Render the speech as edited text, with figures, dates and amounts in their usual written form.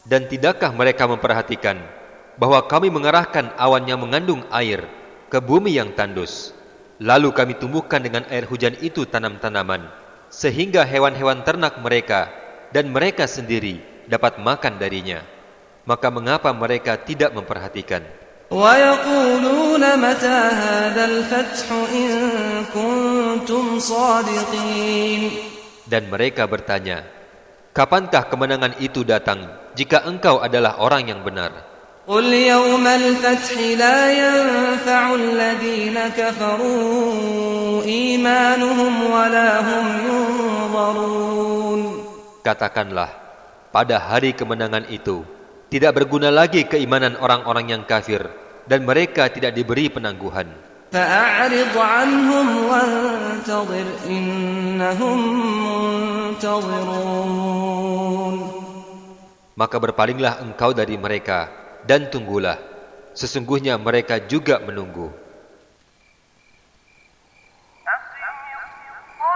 Dan tidakkah mereka memperhatikan bahwa kami mengarahkan awan yang mengandung air ke bumi yang tandus, lalu kami tumbuhkan dengan air hujan itu tanam-tanaman, sehingga hewan-hewan ternak mereka dan mereka sendiri dapat makan darinya. Maka mengapa mereka tidak memperhatikan? وَيَقُولُونَ مَتَى هَذَا الْفَتْحُ إِن كُنتُمْ صَادِقِينَ. Dan mereka bertanya, kapankah kemenangan itu datang jika engkau adalah orang yang benar? قُلْ يَوْمَ الْفَتْحِ لَا يَنفَعُ الَّذِينَ كَفَرُوا إِيمَانُهُمْ وَلَا هُمْ يُنظَرُونَ. Katakanlah, pada hari kemenangan itu tidak berguna lagi keimanan orang-orang yang kafir, dan mereka tidak diberi penangguhan. فَأَعْرِضْ عَنْهُمْ وَانْتَظِرْ إِنَّهُمْ مُنْتَظِرُونَ. Maka berpalinglah engkau dari mereka dan tunggulah, sesungguhnya mereka juga menunggu.